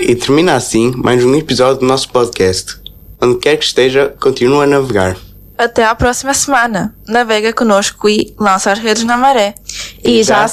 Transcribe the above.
E termina assim mais um episódio do nosso podcast. Onde quer que esteja, continua a navegar. Até à próxima semana. Navega connosco e lança as redes na maré. E já